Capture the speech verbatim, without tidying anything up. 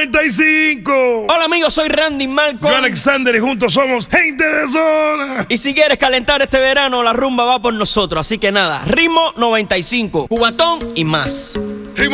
noventa y cinco. Hola amigos, soy Randy Malcolm. Yo Alexander y juntos somos Gente de Zona. Y si quieres calentar este verano, la rumba va por nosotros. Así que nada, Ritmo noventa y cinco, Cubatón y más.